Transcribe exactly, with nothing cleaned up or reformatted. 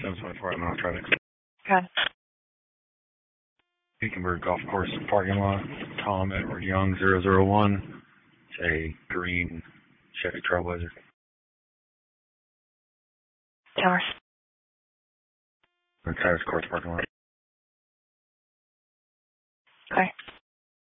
seven twenty-four, I'm off traffic. Okay. Hickenberg Golf Course parking lot. Tom Edward Young, zero zero one. It's a green Chevy Trailblazer. Towers. Tires Course parking lot. Okay.